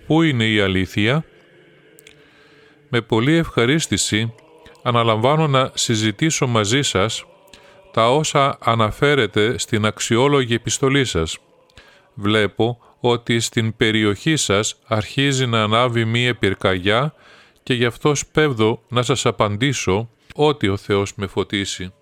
Πού είναι η αλήθεια? Με πολύ ευχαρίστηση αναλαμβάνω να συζητήσω μαζί σας τα όσα αναφέρετε στην αξιόλογη επιστολή σας. Βλέπω ότι στην περιοχή σας αρχίζει να ανάβει μία πυρκαγιά και γι' αυτό σπέβδω να σας απαντήσω ό,τι ο Θεός με φωτίσει.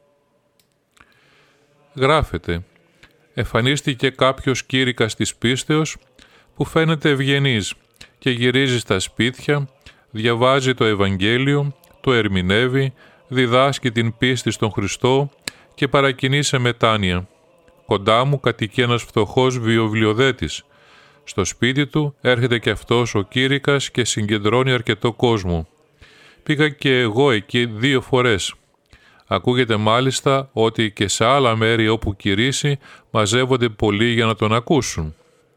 Γράφετε, εμφανίστηκε κάποιος κήρυκας της πίστεως που φαίνεται ευγενής και γυρίζει στα σπίτια, διαβάζει το Ευαγγέλιο, το ερμηνεύει, διδάσκει την πίστη στον Χριστό και παρακινεί σε μετάνοια. Κοντά μου κατοικεί ένας φτωχός βιβλιοδέτης. Στο σπίτι του έρχεται και αυτός ο κήρυκας και συγκεντρώνει αρκετό κόσμο. Πήγα και εγώ εκεί 2 φορές. Ακούγεται μάλιστα ότι και σε άλλα μέρη όπου κηρύσει μαζεύονται πολλοί για να τον ακούσουν.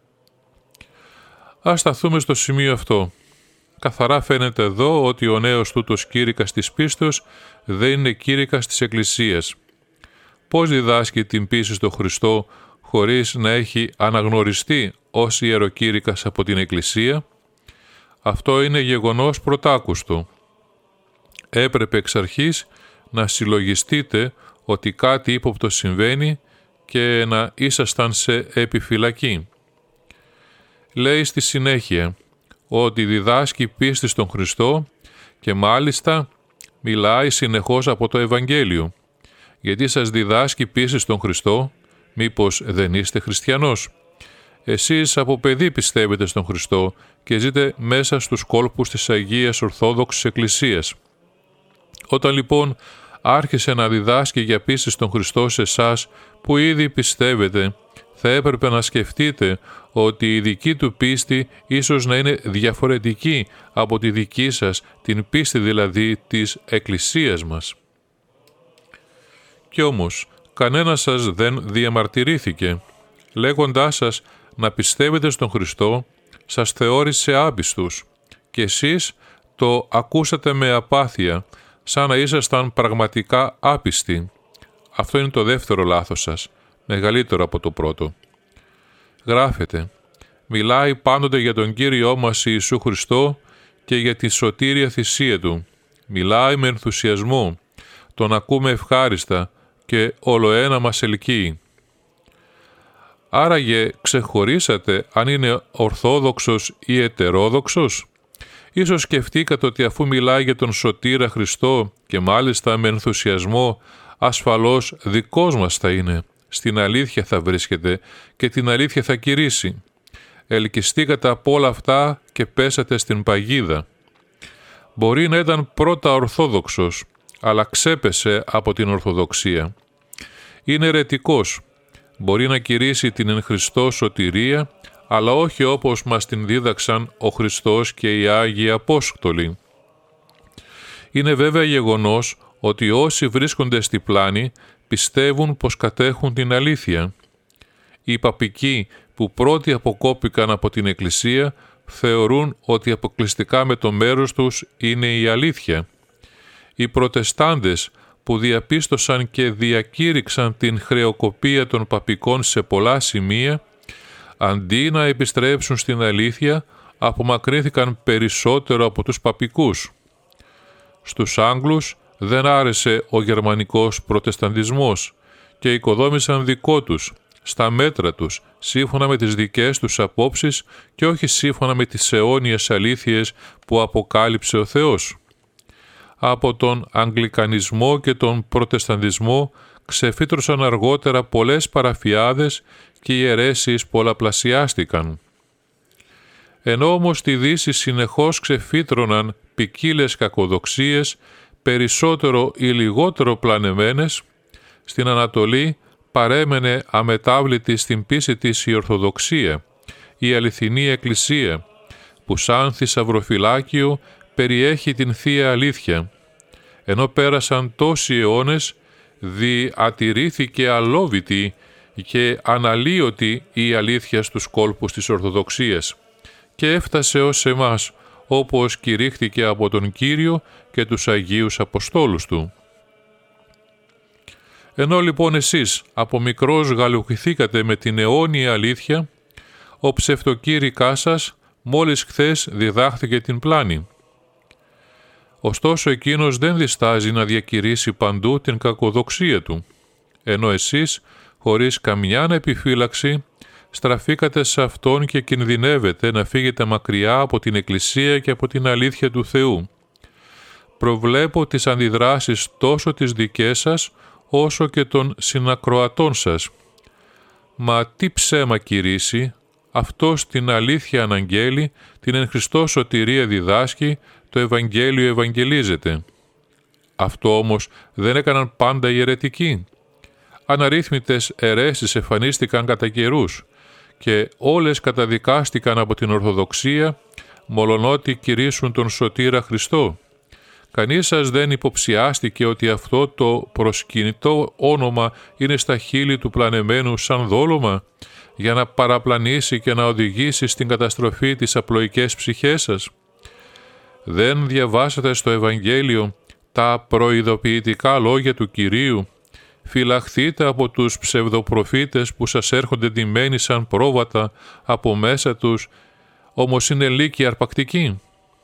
Ας σταθούμε στο σημείο αυτό. Καθαρά φαίνεται εδώ ότι ο νέος τούτος κήρυκας της πίστεως δεν είναι κήρυκας της Εκκλησίας. Πώς διδάσκει την πίστη στο Χριστό χωρίς να έχει αναγνωριστεί ως ιεροκήρυκας από την Εκκλησία? Αυτό είναι γεγονός πρωτάκουστο. Έπρεπε εξ αρχής να συλλογιστείτε ότι κάτι ύποπτο συμβαίνει και να ήσασταν σε επιφυλακή. Λέει στη συνέχεια ότι διδάσκει πίστη στον Χριστό και μάλιστα μιλάει συνεχώς από το Ευαγγέλιο. Γιατί σας διδάσκει πίστη στον Χριστό, μήπως δεν είστε χριστιανός? Εσείς από παιδί πιστεύετε στον Χριστό και ζείτε μέσα στους κόλπους της Αγίας Ορθόδοξης Εκκλησίας. Όταν λοιπόν άρχισε να διδάσκει για πίστη στον Χριστό σε εσάς που ήδη πιστεύετε, θα έπρεπε να σκεφτείτε ότι η δική του πίστη ίσως να είναι διαφορετική από τη δική σας, την πίστη δηλαδή της Εκκλησίας μας. Κι όμως, κανένας σας δεν διαμαρτυρήθηκε. Λέγοντάς σας να πιστεύετε στον Χριστό, σας θεώρησε άπιστους και εσείς το ακούσατε με απάθεια, σαν να ήσασταν πραγματικά άπιστοι. Αυτό είναι το δεύτερο λάθος σας, μεγαλύτερο από το πρώτο. Γράφετε, μιλάει πάντοτε για τον Κύριό μας Ιησού Χριστό και για τη σωτήρια θυσία Του. Μιλάει με ενθουσιασμό, τον ακούμε ευχάριστα και ολοένα μας ελκύει. Άραγε ξεχωρίσατε αν είναι ορθόδοξος ή ετερόδοξος? Ίσως σκεφτήκατε ότι αφού μιλάει για τον σωτήρα Χριστό και μάλιστα με ενθουσιασμό, ασφαλώς δικός μας θα είναι. Στην αλήθεια θα βρίσκεται και την αλήθεια θα κηρύσει. Ελκυστήκατε από όλα αυτά και πέσατε στην παγίδα. Μπορεί να ήταν πρώτα ορθόδοξος, αλλά ξέπεσε από την Ορθοδοξία. Είναι αιρετικός. Μπορεί να κηρύσει την εν Χριστώ σωτηρία, αλλά όχι όπως μας την δίδαξαν ο Χριστός και οι Άγιοι Απόστολοι. Είναι βέβαια γεγονός ότι όσοι βρίσκονται στη πλάνη πιστεύουν πως κατέχουν την αλήθεια. Οι παπικοί που πρώτοι αποκόπηκαν από την Εκκλησία θεωρούν ότι αποκλειστικά με το μέρος τους είναι η αλήθεια. Οι Προτεστάντες που διαπίστωσαν και διακήρυξαν την χρεοκοπία των παπικών σε πολλά σημεία, αντί να επιστρέψουν στην αλήθεια, απομακρύνθηκαν περισσότερο από τους παπικούς. Στους Άγγλους δεν άρεσε ο γερμανικός προτεσταντισμός και οικοδόμησαν δικό τους, στα μέτρα τους, σύμφωνα με τις δικές τους απόψεις και όχι σύμφωνα με τις αιώνιες αλήθειες που αποκάλυψε ο Θεός. Από τον Αγγλικανισμό και τον Προτεσταντισμό ξεφύτρωσαν αργότερα πολλές παραφιάδες και οι αιρέσεις πολλαπλασιάστηκαν. Ενώ όμως στη Δύση συνεχώς ξεφύτρωναν ποικίλες κακοδοξίες, περισσότερο ή λιγότερο πλανεμένες, στην Ανατολή παρέμενε αμετάβλητη στην πίστη της η Ορθοδοξία, η αληθινή Εκκλησία, που σαν θησαυροφυλάκιο περιέχει την Θεία Αλήθεια. Ενώ πέρασαν τόσοι αιώνες, διατηρήθηκε αλόβητη και αναλύωτη η αλήθεια στους κόλπους της Ορθοδοξίας και έφτασε ως εμάς, όπως κηρύχθηκε από τον Κύριο και τους Αγίους Αποστόλους Του. Ενώ λοιπόν εσείς από μικρός γαλουχηθήκατε με την αιώνια αλήθεια, ο ψευτοκήρυκάς σας Μόλις χθες διδάχθηκε την πλάνη. Ωστόσο εκείνος δεν διστάζει να διακηρύσει παντού την κακοδοξία του, ενώ εσείς, χωρίς καμιά επιφύλαξη, στραφήκατε σε Αυτόν και κινδυνεύετε να φύγετε μακριά από την Εκκλησία και από την αλήθεια του Θεού. Προβλέπω τις αντιδράσεις τόσο τις δικές σας, όσο και των συνακροατών σας. Μα τι ψέμα κηρύσει, Αυτός την αλήθεια αναγγέλει, την εν Χριστώ σωτηρία διδάσκει, το Ευαγγέλιο ευαγγελίζεται. Αυτό όμως δεν έκαναν πάντα οι αιρετικοί. Αναρρύθμιτες αιρέσεις εμφανίστηκαν κατά καιρούς και όλες καταδικάστηκαν από την Ορθοδοξία, μολονότι κηρύσουν τον Σωτήρα Χριστό. Κανείς σας δεν υποψιάστηκε ότι αυτό το προσκυνητό όνομα είναι στα χείλη του πλανεμένου σαν δόλωμα, για να παραπλανήσει και να οδηγήσει στην καταστροφή τις απλοϊκές ψυχές σας. Δεν διαβάσατε στο Ευαγγέλιο τα προειδοποιητικά λόγια του Κυρίου? Φυλαχθείτε από τους ψευδοπροφήτες που σας έρχονται ντυμένοι σαν πρόβατα, από μέσα τους όμως είναι λύκοι αρπακτικοί.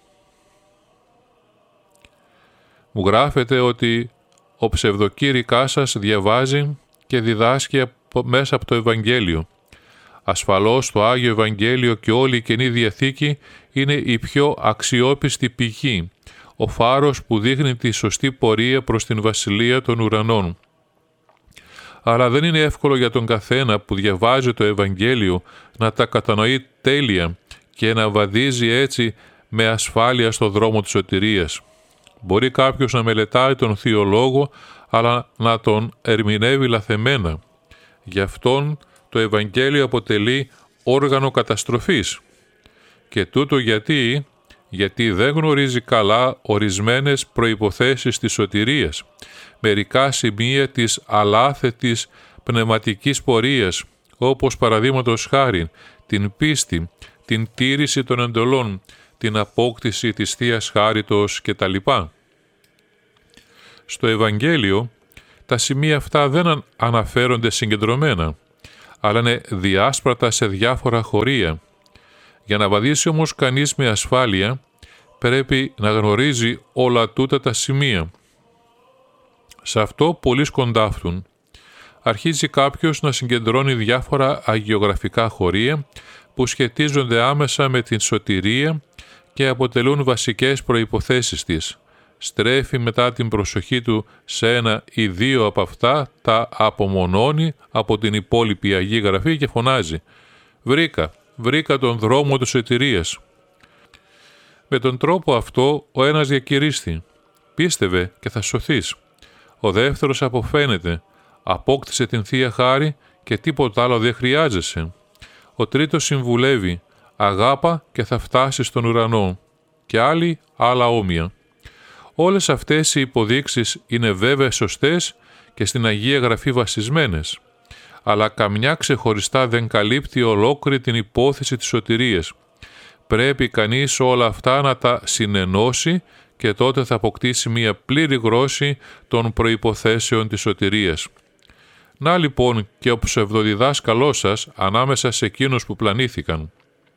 Μου γράφετε ότι ο ψευδοκήρυκάς σας διαβάζει και διδάσκει μέσα από το Ευαγγέλιο. Ασφαλώς το Άγιο Ευαγγέλιο και όλη η Καινή Διαθήκη είναι η πιο αξιόπιστη πηγή, ο φάρος που δείχνει τη σωστή πορεία προς την Βασιλεία των Ουρανών. Αλλά δεν είναι εύκολο για τον καθένα που διαβάζει το Ευαγγέλιο να τα κατανοεί τέλεια και να βαδίζει έτσι με ασφάλεια στο δρόμο της σωτηρίας. Μπορεί κάποιος να μελετάει τον Θείο Λόγο, αλλά να τον ερμηνεύει λαθεμένα. Γι' αυτόν το Ευαγγέλιο αποτελεί όργανο καταστροφής. Και τούτο γιατί δεν γνωρίζει καλά ορισμένες προϋποθέσεις της σωτηρίας, μερικά σημεία της αλάθετης πνευματικής πορείας, όπως παραδείγματος χάριν την πίστη, την τήρηση των εντολών, την απόκτηση της Θείας Χάριτος κτλ. Στο Ευαγγέλιο τα σημεία αυτά δεν αναφέρονται συγκεντρωμένα, αλλά είναι διάσπρατα σε διάφορα χωρία. Για να βαδίσει όμως κανείς με ασφάλεια, πρέπει να γνωρίζει όλα τούτα τα σημεία. Σε αυτό πολλοί σκοντάφτουν. Αρχίζει κάποιος να συγκεντρώνει διάφορα αγιογραφικά χωρία που σχετίζονται άμεσα με την σωτηρία και αποτελούν βασικές προϋποθέσεις της. Στρέφει μετά την προσοχή του σε ένα ή δύο από αυτά, τα απομονώνει από την υπόλοιπη Αγία Γραφή και φωνάζει «Βρήκα τον δρόμο της σωτηρίας». Με τον τρόπο αυτό ο ένας διακηρύσθη «Πίστευε και θα σωθείς». Ο δεύτερος αποφαίνεται «Απόκτησε την Θεία Χάρη και τίποτα άλλο δεν χρειάζεσαι». Ο τρίτος συμβουλεύει «Αγάπα και θα φτάσεις στον ουρανό» και άλλα όμοια. Όλες αυτές οι υποδείξεις είναι βέβαια σωστές και στην Αγία Γραφή βασισμένες, αλλά καμιά ξεχωριστά δεν καλύπτει ολόκληρη την υπόθεση της σωτηρίας. Πρέπει κανείς όλα αυτά να τα συνενώσει και τότε θα αποκτήσει μια πλήρη γνώση των προϋποθέσεων της σωτηρίας. Να λοιπόν και ο ψευδοδιδάσκαλός σας ανάμεσα σε εκείνους που πλανήθηκαν.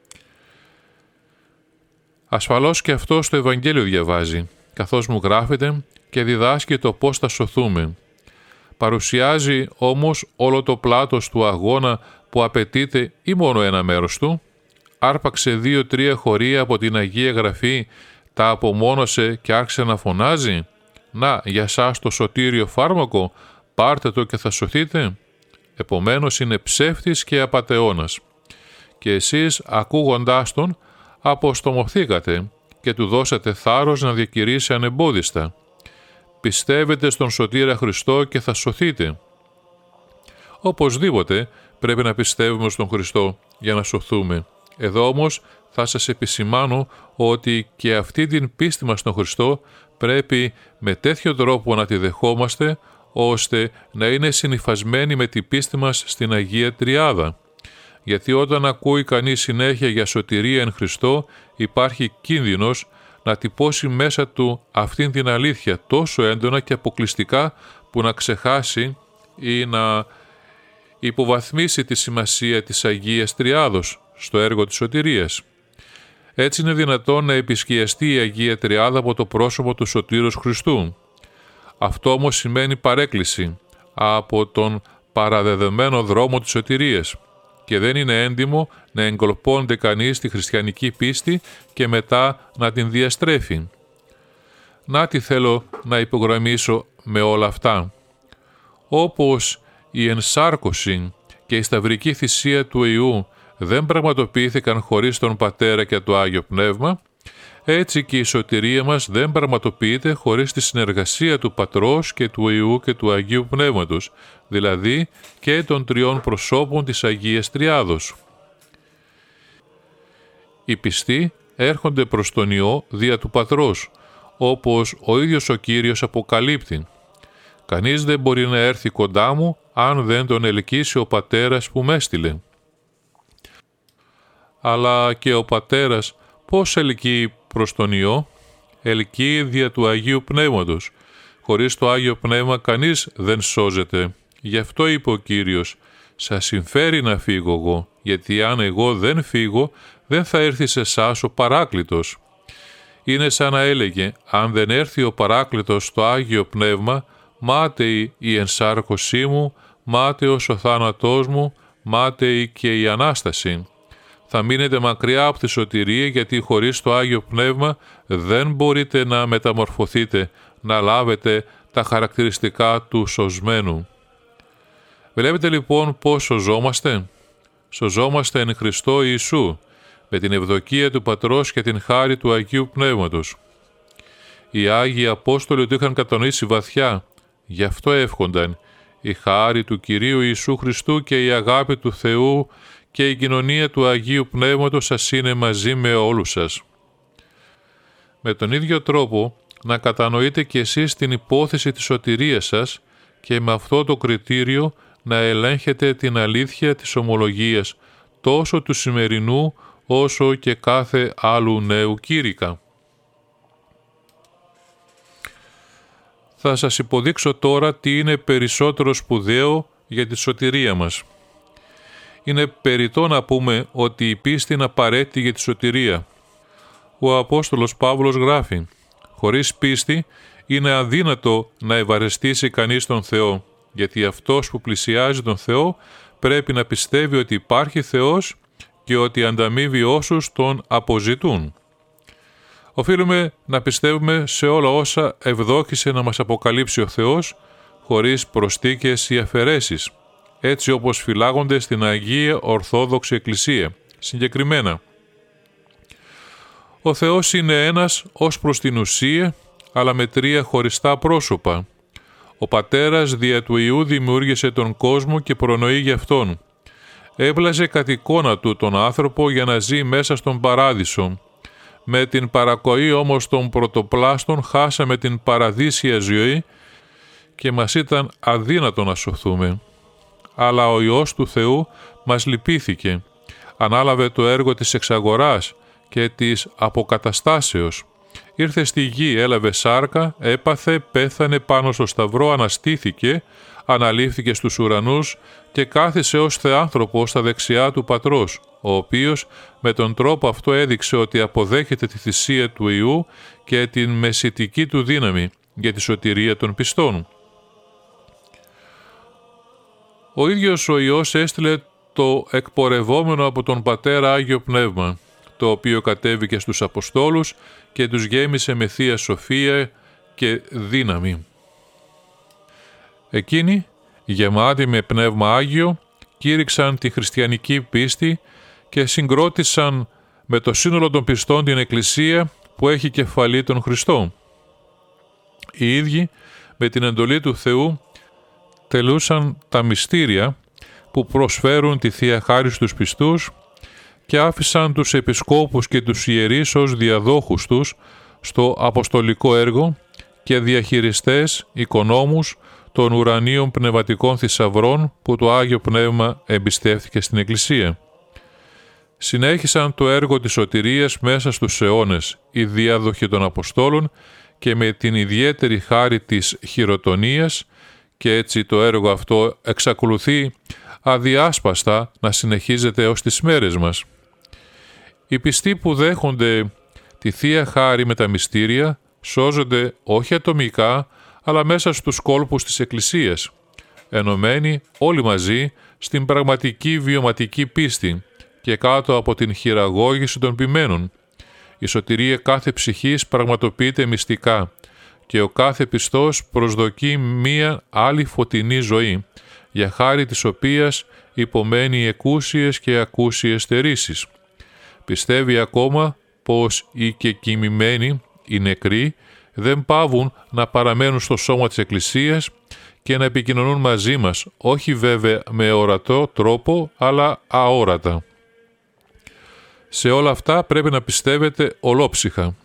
Ασφαλώς και αυτός το Ευαγγέλιο διαβάζει, καθώς μου γράφεται και διδάσκει το πώς θα σωθούμε. Παρουσιάζει όμως όλο το πλάτος του αγώνα που απαιτείται ή μόνο ένα μέρος του. Άρπαξε 2-3 χωρία από την Αγία Γραφή, τα απομόνωσε και άρχισε να φωνάζει «Να, για σας το σωτήριο φάρμακο, πάρτε το και θα σωθείτε». Επομένως είναι ψεύτης και απατεώνας. Και εσείς ακούγοντάς τον αποστομωθήκατε και του δώσατε θάρρος να διακηρύσει ανεμπόδιστα. Πιστεύετε στον Σωτήρα Χριστό και θα σωθείτε. Οπωσδήποτε πρέπει να πιστεύουμε στον Χριστό για να σωθούμε. Εδώ όμως θα σας επισημάνω ότι και αυτή την πίστη μας στον Χριστό πρέπει με τέτοιο τρόπο να τη δεχόμαστε, ώστε να είναι συνυφασμένη με την πίστη μας στην Αγία Τριάδα. Γιατί όταν ακούει κανείς συνέχεια για σωτηρία εν Χριστώ, υπάρχει κίνδυνος να τυπώσει μέσα του αυτήν την αλήθεια τόσο έντονα και αποκλειστικά που να ξεχάσει ή να υποβαθμίσει τη σημασία της Αγίας Τριάδος στο έργο της σωτηρίας. Έτσι είναι δυνατόν να επισκιαστεί η Αγία Τριάδα από το πρόσωπο του Σωτήρος Χριστού. Αυτό όμως σημαίνει παρέκκληση από τον παραδεδεμένο δρόμο της σωτηρίας και δεν είναι έντιμο να εγκολπώνεται κανείς στη χριστιανική πίστη και μετά να την διαστρέφει. Να τι θέλω να υπογραμμίσω με όλα αυτά. Όπως η ενσάρκωση και η σταυρική θυσία του Υιού δεν πραγματοποιήθηκαν χωρίς τον Πατέρα και το Άγιο Πνεύμα, έτσι και η σωτηρία μας δεν πραγματοποιείται χωρίς τη συνεργασία του Πατρός και του Υιού και του Αγίου Πνεύματος, δηλαδή και των τριών προσώπων της Αγίας Τριάδος. Οι πιστοί έρχονται προς τον Υιό δια του Πατρός, όπως ο ίδιος ο Κύριος αποκαλύπτει. Κανείς δεν μπορεί να έρθει κοντά μου αν δεν τον ελκύσει ο Πατέρας που με έστειλε. Αλλά και ο Πατέρας πώς ελκύει προς τον Υιό? Ελκύει δια του Αγίου Πνεύματος. Χωρίς το Άγιο Πνεύμα κανείς δεν σώζεται. Γι' αυτό είπε ο Κύριος, «Σας συμφέρει να φύγω εγώ, γιατί αν εγώ δεν φύγω, δεν θα έρθει σε εσάς ο Παράκλητος». Είναι σαν να έλεγε, αν δεν έρθει ο Παράκλητος στο Άγιο Πνεύμα, μάταιη η ενσάρκωσή μου, μάταιος ο θάνατός μου, μάταιη και η Ανάσταση. Θα μείνετε μακριά από τη σωτηρία, γιατί χωρίς το Άγιο Πνεύμα δεν μπορείτε να μεταμορφωθείτε, να λάβετε τα χαρακτηριστικά του σωσμένου. Βλέπετε λοιπόν πώς σωζόμαστε. Σωζόμαστε εν Χριστώ Ιησού, με την ευδοκία του Πατρός και την χάρη του Αγίου Πνεύματος. Οι Άγιοι Απόστολοι το είχαν κατανοήσει βαθιά, γι' αυτό εύχονταν η χάρη του Κυρίου Ιησού Χριστού και η αγάπη του Θεού και η κοινωνία του Αγίου Πνεύματος σας είναι μαζί με όλους σας. Με τον ίδιο τρόπο να κατανοείτε κι εσείς την υπόθεση της σωτηρίας σας και με αυτό το κριτήριο να ελέγχετε την αλήθεια της ομολογίας τόσο του σημερινού όσο και κάθε άλλου νέου κήρυκα. Θα σας υποδείξω τώρα τι είναι περισσότερο σπουδαίο για τη σωτηρία μας. Είναι περιττό να πούμε ότι η πίστη είναι απαραίτητη για τη σωτηρία. Ο Απόστολος Παύλος γράφει, «Χωρίς πίστη είναι αδύνατο να ευαρεστήσει κανείς τον Θεό, γιατί αυτός που πλησιάζει τον Θεό πρέπει να πιστεύει ότι υπάρχει Θεός και ότι ανταμείβει όσους τον αποζητούν». Οφείλουμε να πιστεύουμε σε όλα όσα ευδόκησε να μας αποκαλύψει ο Θεός, χωρίς προστίκες ή αφαιρέσεις, έτσι όπως φυλάγονται στην Αγία Ορθόδοξη Εκκλησία. Συγκεκριμένα, ο Θεός είναι ένας ως προς την ουσία, αλλά με τρία χωριστά πρόσωπα. Ο Πατέρας δια του Υιού δημιούργησε τον κόσμο και προνοεί γι' αυτόν. Έβλαζε κατ' εικόνα του τον άνθρωπο για να ζει μέσα στον παράδεισο. Με την παρακοή όμως των πρωτοπλάστων χάσαμε την παραδείσια ζωή και μας ήταν αδύνατο να σωθούμε. Αλλά ο Υιός του Θεού μας λυπήθηκε. Ανάλαβε το έργο της εξαγοράς και της αποκαταστάσεως. Ήρθε στη γη, έλαβε σάρκα, έπαθε, πέθανε πάνω στο σταυρό, αναστήθηκε, αναλήφθηκε στους ουρανούς και κάθισε ως θεάνθρωπος στα δεξιά του Πατρός, ο οποίος με τον τρόπο αυτό έδειξε ότι αποδέχεται τη θυσία του Υιού και την μεσητική του δύναμη για τη σωτηρία των πιστών. Ο ίδιος ο Υιός έστειλε το εκπορευόμενο από τον Πατέρα Άγιο Πνεύμα, το οποίο κατέβηκε στους Αποστόλους και τους γέμισε με Θεία Σοφία και δύναμη. Εκείνοι, γεμάτοι με Πνεύμα Άγιο, κήρυξαν τη χριστιανική πίστη και συγκρότησαν με το σύνολο των πιστών την Εκκλησία που έχει κεφαλή τον Χριστό. Οι ίδιοι, με την εντολή του Θεού, τελούσαν τα μυστήρια που προσφέρουν τη Θεία Χάρη στους πιστούς και άφησαν τους επισκόπους και τους ιερείς ως διαδόχους τους στο αποστολικό έργο και διαχειριστές, οικονόμους των ουρανίων πνευματικών θησαυρών που το Άγιο Πνεύμα εμπιστεύτηκε στην Εκκλησία. Συνέχισαν το έργο της σωτηρίας μέσα στους αιώνες οι διάδοχοι των Αποστόλων και με την ιδιαίτερη χάρη της χειροτονίας, και έτσι το έργο αυτό εξακολουθεί αδιάσπαστα να συνεχίζεται ως τις μέρες μας. Οι πιστοί που δέχονται τη Θεία Χάρη με τα μυστήρια σώζονται όχι ατομικά, αλλά μέσα στους κόλπους της Εκκλησίας, ενωμένοι όλοι μαζί στην πραγματική βιωματική πίστη και κάτω από την χειραγώγηση των ποιμένων. Η σωτηρία κάθε ψυχής πραγματοποιείται μυστικά και ο κάθε πιστός προσδοκεί μία άλλη φωτεινή ζωή, για χάρη της οποίας υπομένει εκούσιες και ακούσιες στερήσεις. Πιστεύει ακόμα πως οι κεκοιμημένοι, οι νεκροί, δεν παύουν να παραμένουν στο σώμα της Εκκλησίας και να επικοινωνούν μαζί μας, όχι βέβαια με ορατό τρόπο, αλλά αόρατα. Σε όλα αυτά πρέπει να πιστεύετε ολόψυχα.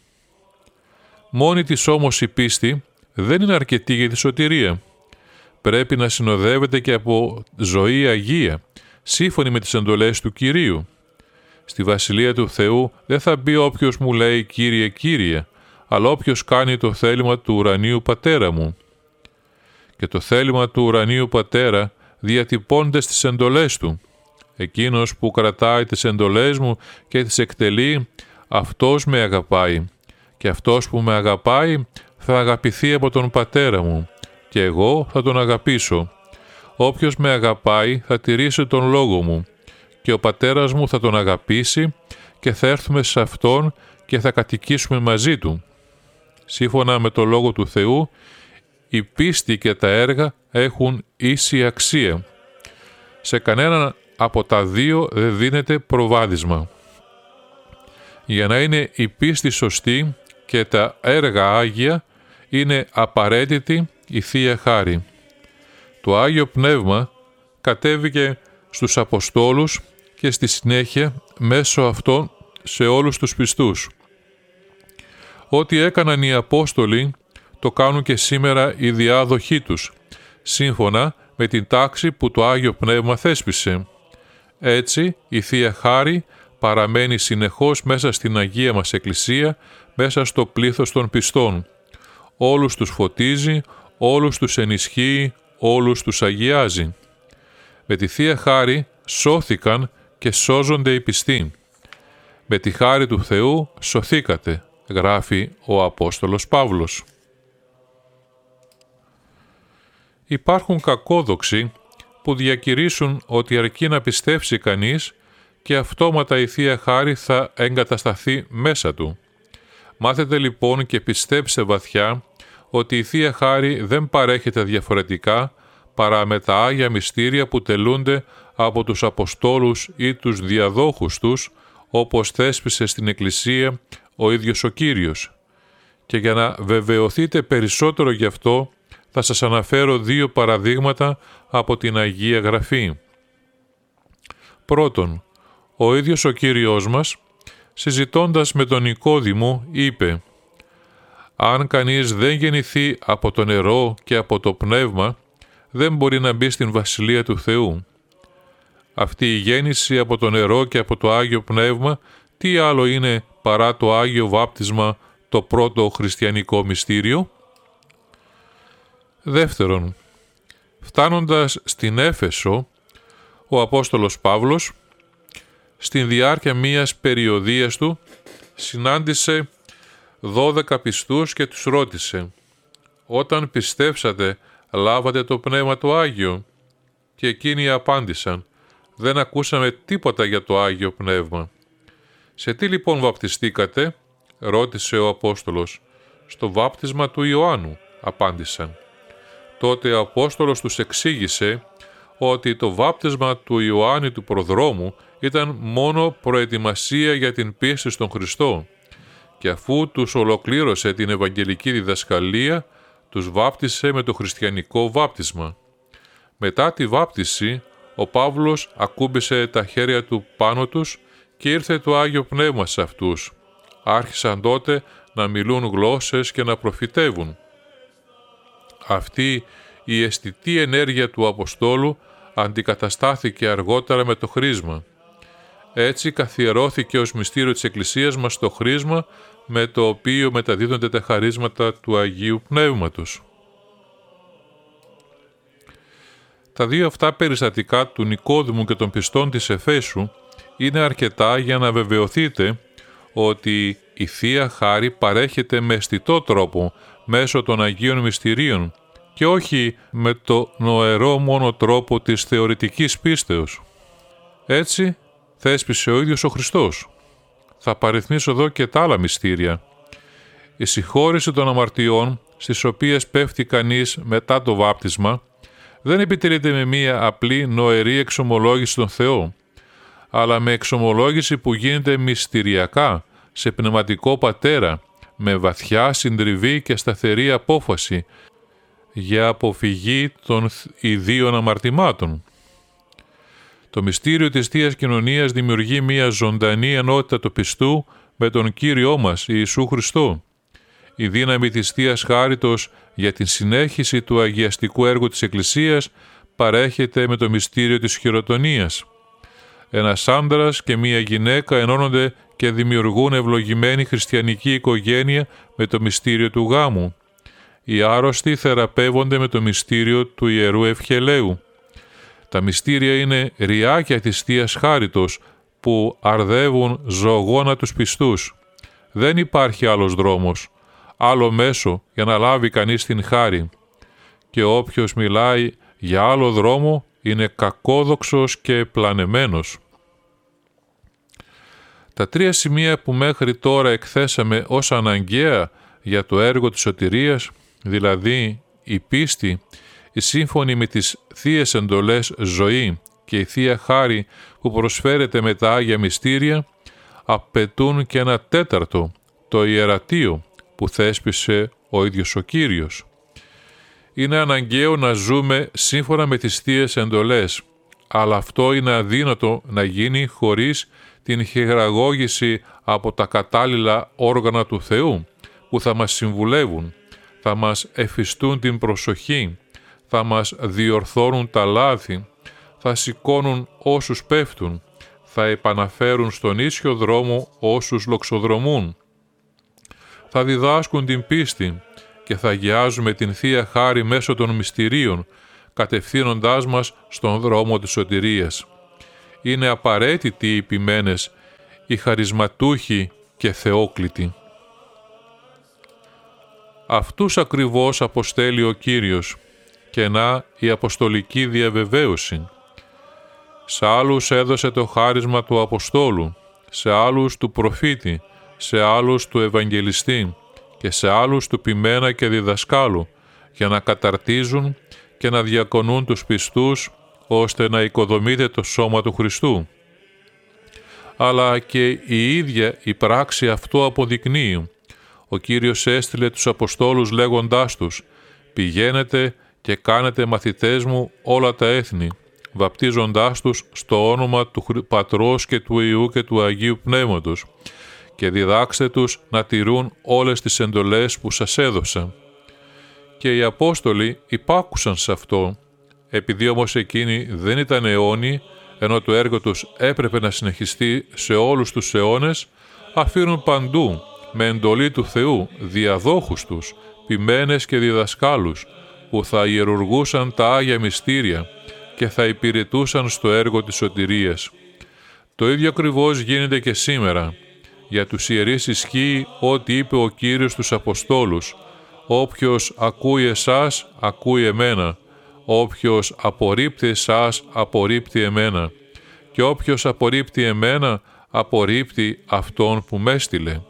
Μόνη της όμως η πίστη δεν είναι αρκετή για τη σωτηρία. Πρέπει να συνοδεύεται και από ζωή αγία, σύμφωνη με τις εντολές του Κυρίου. Στη Βασιλεία του Θεού δεν θα μπει όποιος μου λέει «Κύριε, Κύριε», αλλά όποιος κάνει το θέλημα του ουρανίου Πατέρα μου. Και το θέλημα του ουρανίου Πατέρα διατυπώνται στις εντολές του. Εκείνος που κρατάει τις εντολές μου και τις εκτελεί, αυτός με αγαπάει. Και αυτός που με αγαπάει θα αγαπηθεί από τον Πατέρα μου και εγώ θα τον αγαπήσω. Όποιος με αγαπάει θα τηρήσει τον λόγο μου και ο Πατέρας μου θα τον αγαπήσει και θα έρθουμε σε Αυτόν και θα κατοικήσουμε μαζί Του. Σύμφωνα με το Λόγο του Θεού, η πίστη και τα έργα έχουν ίση αξία. Σε κανέναν από τα δύο δεν δίνεται προβάδισμα. Για να είναι η πίστη σωστή και τα έργα άγια, είναι απαραίτητη η Θεία Χάρη. Το Άγιο Πνεύμα κατέβηκε στους Αποστόλους και στη συνέχεια μέσω αυτών σε όλους τους πιστούς. Ό,τι έκαναν οι Απόστολοι το κάνουν και σήμερα οι διάδοχοί τους, σύμφωνα με την τάξη που το Άγιο Πνεύμα θέσπισε. Έτσι η Θεία Χάρη παραμένει συνεχώς μέσα στην Αγία μας Εκκλησία, μέσα στο πλήθος των πιστών. Όλους τους φωτίζει, όλους τους ενισχύει, όλους τους αγιάζει. Με τη Θεία Χάρη σώθηκαν και σώζονται οι πιστοί. Με τη χάρη του Θεού σωθήκατε, γράφει ο Απόστολος Παύλος. Υπάρχουν κακόδοξοι που διακηρύσουν ότι αρκεί να πιστέψει κανείς και αυτόματα η Θεία Χάρη θα εγκατασταθεί μέσα του. Μάθετε λοιπόν και πιστέψτε βαθιά ότι η Θεία Χάρη δεν παρέχεται διαφορετικά παρά με τα Άγια Μυστήρια που τελούνται από τους Αποστόλους ή τους διαδόχους τους, όπως θέσπισε στην Εκκλησία ο ίδιος ο Κύριος. Και για να βεβαιωθείτε περισσότερο γι' αυτό, θα σας αναφέρω δύο παραδείγματα από την Αγία Γραφή. Πρώτον, ο ίδιος ο Κύριος μας, συζητώντας με τον Νικόδημο, είπε «Αν κανείς δεν γεννηθεί από το νερό και από το πνεύμα, δεν μπορεί να μπει στην Βασιλεία του Θεού». Αυτή η γέννηση από το νερό και από το Άγιο Πνεύμα, τι άλλο είναι παρά το Άγιο Βάπτισμα, το πρώτο χριστιανικό μυστήριο? Δεύτερον, φτάνοντας στην Έφεσο, ο Απόστολος Παύλος, στην διάρκεια μίας περιοδίας του, συνάντησε 12 πιστούς και τους ρώτησε «Όταν πιστέψατε, λάβατε το Πνεύμα το Άγιο?» Και εκείνοι απάντησαν «Δεν ακούσαμε τίποτα για το Άγιο Πνεύμα». «Σε τι λοιπόν βαπτιστήκατε?» ρώτησε ο Απόστολος. «Στο βάπτισμα του Ιωάννου», απάντησαν. Τότε ο Απόστολος τους εξήγησε ότι το βάπτισμα του Ιωάννη του Προδρόμου ήταν μόνο προετοιμασία για την πίστη στον Χριστό και αφού τους ολοκλήρωσε την Ευαγγελική διδασκαλία, τους βάπτισε με το χριστιανικό βάπτισμα. Μετά τη βάπτιση, ο Παύλος ακούμπησε τα χέρια του πάνω τους και ήρθε το Άγιο Πνεύμα σε αυτούς. Άρχισαν τότε να μιλούν γλώσσες και να προφητεύουν. Αυτή η αισθητή ενέργεια του Αποστόλου αντικαταστάθηκε αργότερα με το χρίσμα. Έτσι καθιερώθηκε ως μυστήριο της Εκκλησίας μας το χρίσμα με το οποίο μεταδίδονται τα χαρίσματα του Αγίου Πνεύματος. Τα δύο αυτά περιστατικά του Νικόδημου και των πιστών της Εφέσου είναι αρκετά για να βεβαιωθείτε ότι η Θεία Χάρη παρέχεται με αισθητό τρόπο μέσω των Αγίων Μυστηρίων και όχι με το νοερό μόνο τρόπο της θεωρητικής πίστεως. Έτσι θέσπισε ο ίδιος ο Χριστός. Θα παριθμίσω εδώ και τα άλλα μυστήρια. Η συγχώρεση των αμαρτιών στις οποίες πέφτει κανείς μετά το βάπτισμα δεν επιτελείται με μία απλή νοερή εξομολόγηση στον Θεό, αλλά με εξομολόγηση που γίνεται μυστηριακά σε πνευματικό πατέρα, με βαθιά συντριβή και σταθερή απόφαση για αποφυγή των ιδίων αμαρτημάτων. Το μυστήριο της Θείας Κοινωνίας δημιουργεί μία ζωντανή ενότητα του πιστού με τον Κύριό μας Ιησού Χριστό. Η δύναμη της Θείας Χάριτος για την συνέχιση του αγιαστικού έργου της Εκκλησίας παρέχεται με το μυστήριο της χειροτονίας. Ένας άντρας και μία γυναίκα ενώνονται και δημιουργούν ευλογημένη χριστιανική οικογένεια με το μυστήριο του γάμου. Οι άρρωστοι θεραπεύονται με το μυστήριο του Ιερού Ευχελαίου. Τα μυστήρια είναι ριάκια της Θείας Χάριτος που αρδεύουν ζωγόνα τους πιστούς. Δεν υπάρχει άλλος δρόμος, άλλο μέσο για να λάβει κανείς την χάρη. Και όποιος μιλάει για άλλο δρόμο είναι κακόδοξος και πλανεμένος. Τα τρία σημεία που μέχρι τώρα εκθέσαμε ως αναγκαία για το έργο της σωτηρίας, δηλαδή η πίστη, η σύμφωνη με τις θείες εντολές ζωή και η Θεία Χάρη που προσφέρεται με τα Άγια Μυστήρια, απαιτούν και ένα τέταρτο, το ιερατείο, που θέσπισε ο ίδιος ο Κύριος. Είναι αναγκαίο να ζούμε σύμφωνα με τις θείες εντολές, αλλά αυτό είναι αδύνατο να γίνει χωρίς την χειραγώγηση από τα κατάλληλα όργανα του Θεού, που θα μας συμβουλεύουν, θα μας εφιστούν την προσοχή, θα μας διορθώνουν τα λάθη, θα σηκώνουν όσους πέφτουν, θα επαναφέρουν στον ίσιο δρόμο όσους λοξοδρομούν. Θα διδάσκουν την πίστη και θα αγιάζουμε την Θεία Χάρη μέσω των μυστηρίων, κατευθύνοντάς μας στον δρόμο της σωτηρίας. Είναι απαραίτητοι οι ποιμένες, οι χαρισματούχοι και θεόκλητοι. Αυτούς ακριβώς αποστέλει ο Κύριος, και να η αποστολική διαβεβαίωση. Σε άλλους έδωσε το χάρισμα του Αποστόλου, σε άλλους του προφήτη, σε άλλους του Ευαγγελιστή και σε άλλους του ποιμένα και διδασκάλου, για να καταρτίζουν και να διακονούν τους πιστούς, ώστε να οικοδομείται το σώμα του Χριστού. Αλλά και η ίδια η πράξη αυτό αποδεικνύει. Ο Κύριος έστειλε τους Αποστόλους λέγοντάς τους: «Πηγαίνετε και κάνετε μαθητές μου όλα τα έθνη, βαπτίζοντάς τους στο όνομα του Πατρός και του Υιού και του Αγίου Πνεύματος, και διδάξτε τους να τηρούν όλες τις εντολές που σας έδωσα». Και οι Απόστολοι υπάκουσαν σε αυτό. Επειδή όμως εκείνοι δεν ήταν αιώνιοι, ενώ το έργο τους έπρεπε να συνεχιστεί σε όλους τους αιώνες, αφήνουν παντού, με εντολή του Θεού, διαδόχους τους, ποιμένες και διδασκάλους, που θα ιερουργούσαν τα Άγια Μυστήρια και θα υπηρετούσαν στο έργο της σωτηρίας. Το ίδιο ακριβώς γίνεται και σήμερα. Για τους ιερείς ισχύει ό,τι είπε ο Κύριος στους Αποστόλους: «Όποιος ακούει εσάς, ακούει εμένα. Όποιος απορρίπτει εσάς, απορρίπτει εμένα. Και όποιος απορρίπτει εμένα, απορρίπτει αυτόν που με έστειλε».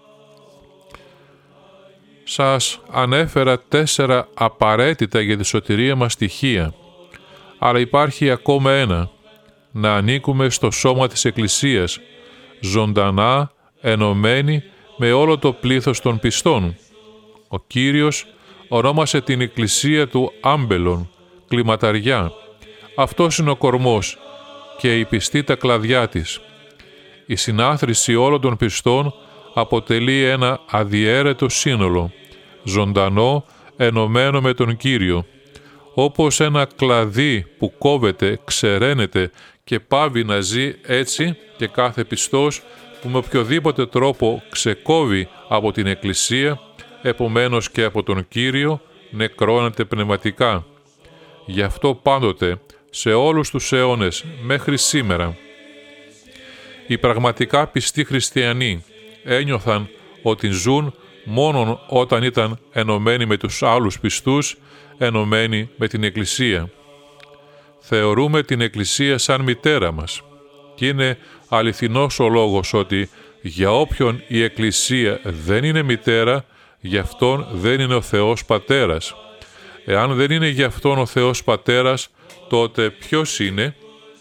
Σας ανέφερα 4 απαραίτητα για τη σωτηρία μας στοιχεία, αλλά υπάρχει ακόμα ένα: να ανήκουμε στο σώμα της Εκκλησίας, ζωντανά ενωμένοι με όλο το πλήθος των πιστών. Ο Κύριος ονόμασε την Εκκλησία του άμπελον, κλιματαριά. Αυτός είναι ο κορμός και οι πιστοί τα κλαδιά της. Η συνάθρηση όλων των πιστών αποτελεί ένα αδιαίρετο σύνολο, ζωντανό, ενωμένο με τον Κύριο. Όπως ένα κλαδί που κόβεται, ξεραίνεται και πάβει να ζει, έτσι και κάθε πιστός που με οποιοδήποτε τρόπο ξεκόβει από την Εκκλησία, επομένως και από τον Κύριο, νεκρώνεται πνευματικά. Γι' αυτό πάντοτε, σε όλους τους αιώνες μέχρι σήμερα, Οι πραγματικά πιστοί χριστιανοί ένιωθαν ότι ζουν μόνον όταν ήταν ενωμένοι με τους άλλους πιστούς, ενωμένοι με την Εκκλησία. Θεωρούμε την Εκκλησία σαν μητέρα μας και είναι αληθινός ο λόγος ότι για όποιον η Εκκλησία δεν είναι μητέρα, γι' αυτόν δεν είναι ο Θεός Πατέρας. Εάν δεν είναι γι' αυτόν ο Θεός Πατέρας, τότε ποιος είναι?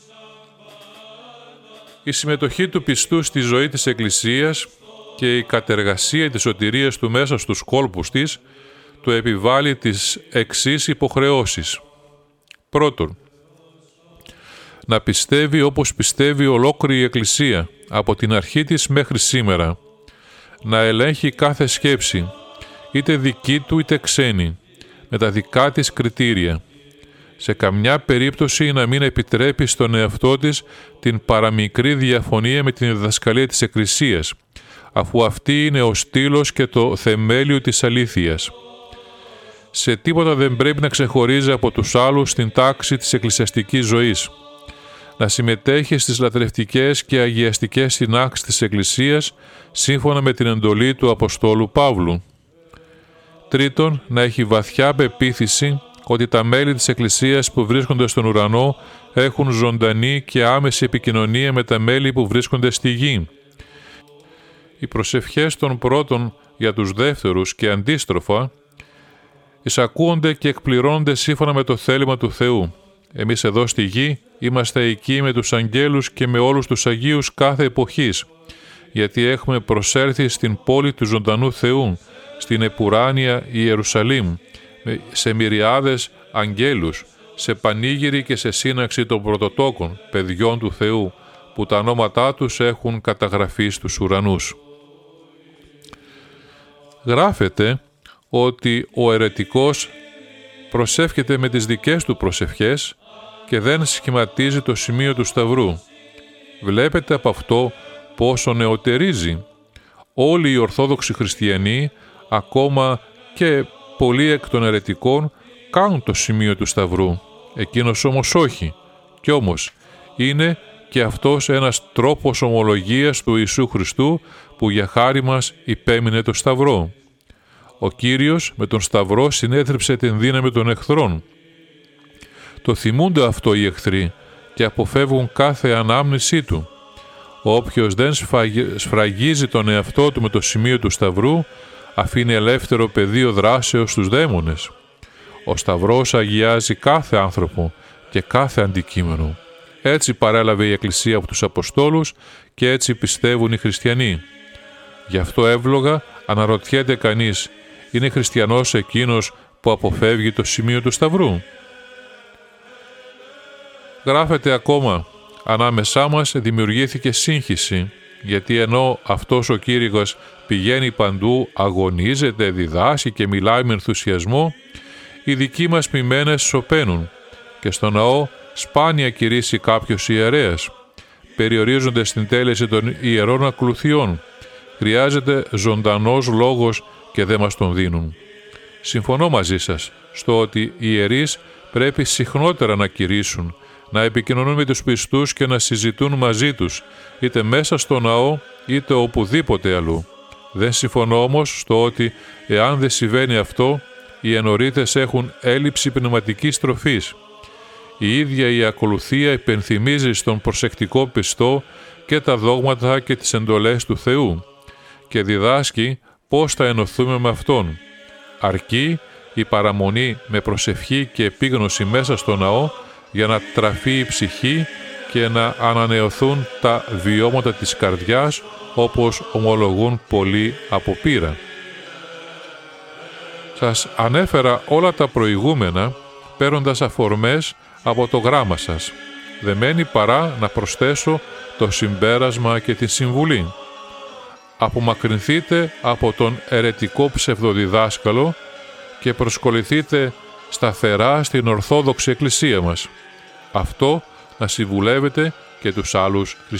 Η συμμετοχή του πιστού στη ζωή της Εκκλησίας και η κατεργασία της σωτηρίας του μέσα στους κόλπους της του επιβάλλει τις εξής υποχρεώσεις. Πρώτον, να πιστεύει όπως πιστεύει ολόκληρη η Εκκλησία από την αρχή της μέχρι σήμερα, να ελέγχει κάθε σκέψη, είτε δική του είτε ξένη, με τα δικά της κριτήρια. Σε καμιά περίπτωση να μην επιτρέπει στον εαυτό της την παραμικρή διαφωνία με την διδασκαλία της Εκκλησίας, αφού αυτή είναι ο στήλος και το θεμέλιο της αλήθειας. Σε τίποτα δεν πρέπει να ξεχωρίζει από τους άλλους στην τάξη της εκκλησιαστικής ζωής. Να συμμετέχει στις λατρευτικές και αγιαστικές συνάξεις της Εκκλησίας σύμφωνα με την εντολή του Αποστόλου Παύλου. Τρίτον, να έχει βαθιά πεποίθηση ότι τα μέλη της Εκκλησίας που βρίσκονται στον ουρανό έχουν ζωντανή και άμεση επικοινωνία με τα μέλη που βρίσκονται στη γη. Οι προσευχές των πρώτων για τους δεύτερους και αντίστροφα εισακούονται και εκπληρώνονται σύμφωνα με το θέλημα του Θεού. Εμείς εδώ στη γη είμαστε εκεί με τους αγγέλους και με όλους τους Αγίους κάθε εποχής, γιατί έχουμε προσέλθει στην πόλη του ζωντανού Θεού, στην επουράνια Ιερουσαλήμ, σε μυριάδες αγγέλους, σε πανήγυρη και σε σύναξη των πρωτοτόκων, παιδιών του Θεού, που τα ονόματά τους έχουν καταγραφεί στους ουρανούς. Γράφεται ότι ο αιρετικός προσεύχεται με τις δικές του προσευχές και δεν σχηματίζει το σημείο του Σταυρού. Βλέπετε από αυτό πόσο νεωτερίζει. Όλοι οι Ορθόδοξοι Χριστιανοί, ακόμα και πολλοί εκ των αιρετικών, κάνουν το σημείο του Σταυρού. Εκείνος όμως όχι. Κι όμως είναι και αυτός ένας τρόπος ομολογίας του Ιησού Χριστού που για χάρη μας υπέμεινε το Σταυρό. Ο Κύριος με τον Σταυρό συνέθρεψε την δύναμη των εχθρών. Το θυμούνται αυτό οι εχθροί και αποφεύγουν κάθε ανάμνησή του. Όποιος δεν σφραγίζει τον εαυτό του με το σημείο του Σταυρού, αφήνει ελεύθερο πεδίο δράσεως στους δαίμονες. Ο Σταυρός αγιάζει κάθε άνθρωπο και κάθε αντικείμενο. Έτσι παρέλαβε η Εκκλησία από τους Αποστόλους και έτσι πιστεύουν οι χριστιανοί. Γι' αυτό εύλογα αναρωτιέται κανείς, είναι χριστιανός εκείνος που αποφεύγει το σημείο του Σταυρού? Γράφεται ακόμα, ανάμεσά μας δημιουργήθηκε σύγχυση, γιατί ενώ αυτός ο Κήρυγος πηγαίνει παντού, αγωνίζεται, διδάσκει και μιλάει με ενθουσιασμό, οι δικοί μας ποιμένες σωπαίνουν και στο ναό σπάνια κηρύσσει κάποιος ιερέας. Περιορίζονται στην τέλεση των ιερών ακολουθιών. Χρειάζεται ζωντανός λόγος και δεν μας τον δίνουν. Συμφωνώ μαζί σας στο ότι οι ιερείς πρέπει συχνότερα να κηρύσουν, να επικοινωνούν με τους πιστούς και να συζητούν μαζί τους, είτε μέσα στο ναό είτε οπουδήποτε αλλού. Δεν συμφωνώ όμως στο ότι εάν δεν συμβαίνει αυτό, οι ενορίτες έχουν έλλειψη πνευματικής τροφής. Η ίδια η ακολουθία υπενθυμίζει στον προσεκτικό πιστό και τα δόγματα και τις εντολές του Θεού και διδάσκει πώς θα ενωθούμε με Αυτόν. Αρκεί η παραμονή με προσευχή και επίγνωση μέσα στο ναό για να τραφεί η ψυχή και να ανανεωθούν τα βιώματα της καρδιάς, όπως ομολογούν πολλοί από πείρα. Σας ανέφερα όλα τα προηγούμενα παίρνοντας αφορμές από το γράμμα σας. Δεν μένει παρά να προσθέσω το συμπέρασμα και τη συμβουλή. Απομακρυνθείτε από τον αιρετικό ψευδοδιδάσκαλο και προσκοληθείτε σταθερά στην Ορθόδοξη Εκκλησία μας. Αυτό να συμβουλεύετε και τους άλλους χριστιανούς.